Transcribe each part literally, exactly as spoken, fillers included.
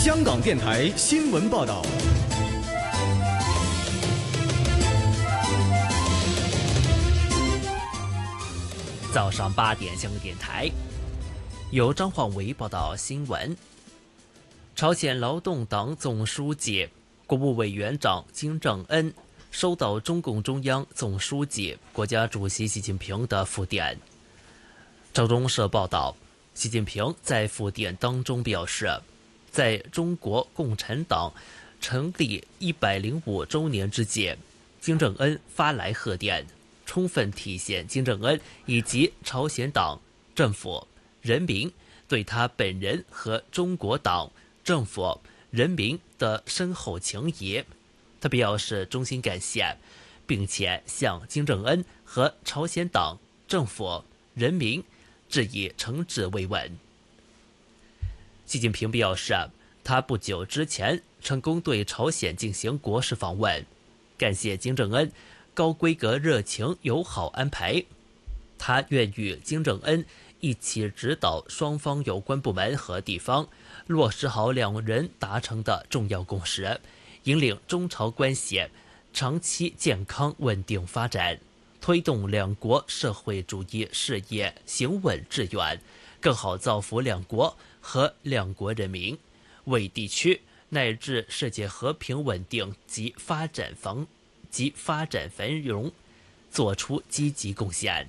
香港电台新闻报道。 早上八点，香港电台由张焕维报道新闻。朝鲜劳动党总书记、国务委员长金正恩收到中共中央总书记、国家主席习近平的复电。朝中社报道，习近平在复电当中表示，在中国共产党成立一百零五周年之际，金正恩发来贺电，充分体现金正恩以及朝鲜党政府、人民对他本人和中国党政府、人民的深厚情谊。他表示衷心感谢，并且向金正恩和朝鲜党政府、人民致以诚挚慰问。习近平表示，他不久之前成功对朝鲜进行国事访问，感谢金正恩高规格、热情、友好安排。他愿与金正恩一起指导双方有关部门和地方落实好两人达成的重要共识，引领中朝关系长期健康稳定发展，推动两国社会主义事业行稳致远，更好造福两国和两国人民，为地区乃至世界和平稳定及发展防及发展繁荣做出积极贡献。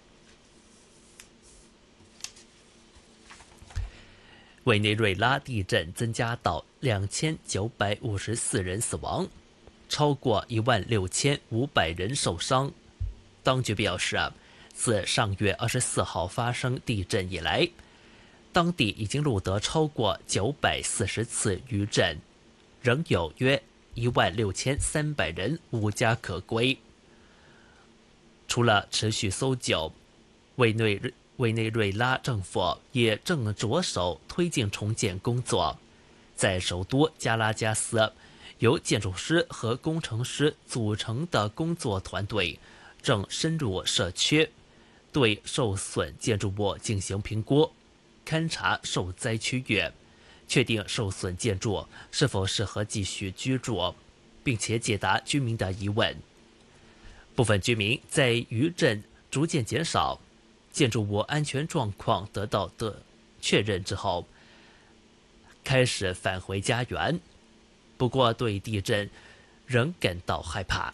委内瑞拉地震增加到两千九百五十四人死亡，超过一万六千五百人受伤。当局表示，自上月二十四号发生地震以来，当地已经录得超过九百四十次余震，仍有约一万六千三百人无家可归。除了持续搜救，委内瑞委内瑞拉政府也正着手推进重建工作。在首都加拉加斯，由建筑师和工程师组成的工作团队正深入社区，对受损建筑物进行评估，勘察受灾区域，确定受损建筑是否适合继续居住，并且解答居民的疑问。部分居民在余震逐渐减少，建筑物安全状况得到的确认之后，开始返回家园，不过对地震仍感到害怕。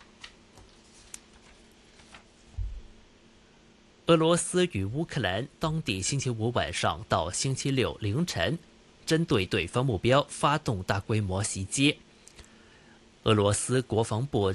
俄罗斯与乌克兰当地星期五晚上到星期六凌晨针对对方目标发动大规模袭击。俄罗斯国防部